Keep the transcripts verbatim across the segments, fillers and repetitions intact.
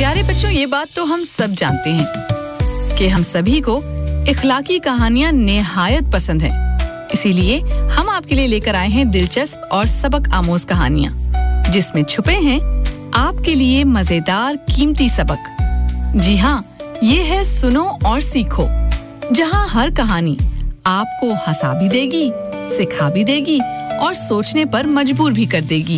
प्यारे बच्चों, ये बात तो हम सब जानते हैं कि हम सभी को इखलाकी कहानियां निहायत पसंद हैं। इसीलिए हम आपके लिए लेकर आए हैं दिलचस्प और सबक आमोज कहानियां, जिसमें छुपे हैं आपके लिए मजेदार कीमती सबक। जी हाँ, ये है सुनो और सीखो, जहाँ हर कहानी आपको हंसा भी देगी, सिखा भी देगी और सोचने पर मजबूर भी कर देगी।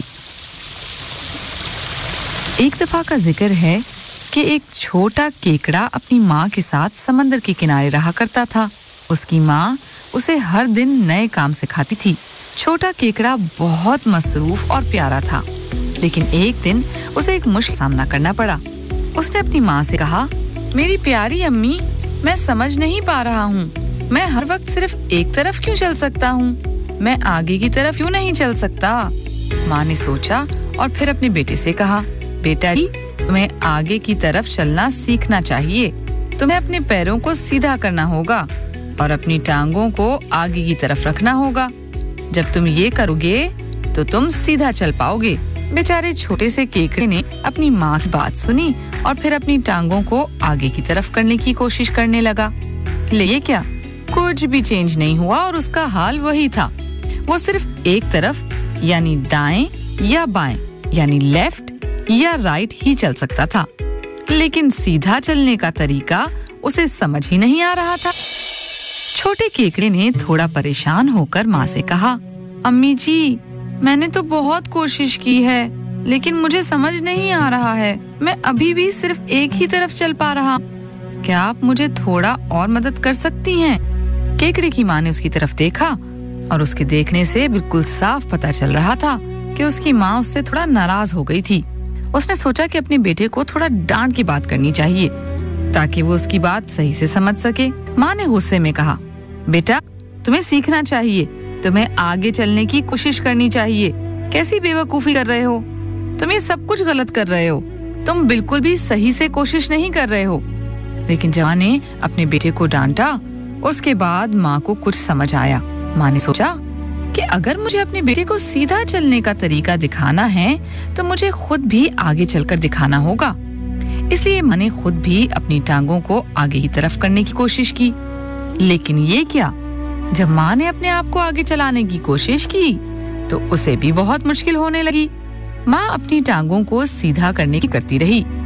एक दफा का जिक्र है कि एक छोटा केकड़ा अपनी माँ के साथ समंदर के किनारे रहा करता था। उसकी माँ उसे हर दिन नए काम सिखाती थी। छोटा केकड़ा बहुत मसरूफ और प्यारा था, लेकिन एक दिन उसे एक मुश्किल सामना करना पड़ा। उसने अपनी माँ से कहा, मेरी प्यारी अम्मी, मैं समझ नहीं पा रहा हूँ, मैं हर वक्त सिर्फ एक तरफ क्यों चल सकता हूँ? मैं आगे की तरफ क्यों नहीं चल सकता? माँ ने सोचा और फिर अपने बेटे से कहा, बेटा जी, तुम्हें आगे की तरफ चलना सीखना चाहिए। तुम्हें अपने पैरों को सीधा करना होगा और अपनी टांगों को आगे की तरफ रखना होगा। जब तुम ये करोगे तो तुम सीधा चल पाओगे। बेचारे छोटे से केकड़े ने अपनी माँ की बात सुनी और फिर अपनी टांगों को आगे की तरफ करने की कोशिश करने लगा। ले क्या, कुछ भी चेंज नहीं हुआ और उसका हाल वही था। वो सिर्फ एक तरफ यानी दाएं या बाएं यानी लेफ्ट या राइट ही चल सकता था, लेकिन सीधा चलने का तरीका उसे समझ ही नहीं आ रहा था। छोटे केकड़े ने थोड़ा परेशान होकर माँ से कहा, अम्मी जी, मैंने तो बहुत कोशिश की है, लेकिन मुझे समझ नहीं आ रहा है। मैं अभी भी सिर्फ एक ही तरफ चल पा रहा। क्या आप मुझे थोड़ा और मदद कर सकती हैं? केकड़े की माँ ने उसकी तरफ देखा और उसके देखने से बिल्कुल साफ पता चल रहा था कि उसकी माँ उससे थोड़ा नाराज हो गई थी। उसने सोचा कि अपने बेटे को थोड़ा डांट के बात करनी चाहिए ताकि वो उसकी बात सही से समझ सके। माँ ने गुस्से में कहा, बेटा, तुम्हें सीखना चाहिए, तुम्हें आगे चलने की कोशिश करनी चाहिए। कैसी बेवकूफी कर रहे हो? तुम ये सब कुछ गलत कर रहे हो। तुम बिल्कुल भी सही से कोशिश नहीं कर रहे हो। लेकिन जवान ने अपने बेटे को डांटा। उसके बाद माँ को कुछ समझ आया। माँ ने सोचा कि अगर मुझे अपने बेटे को सीधा चलने का तरीका दिखाना है तो मुझे खुद भी आगे चलकर दिखाना होगा। इसलिए माँ ने खुद भी अपनी टांगों को आगे की तरफ करने की कोशिश की। लेकिन ये क्या, जब माँ ने अपने आप को आगे चलाने की कोशिश की तो उसे भी बहुत मुश्किल होने लगी। माँ अपनी टांगों को सीधा करने की करती रही,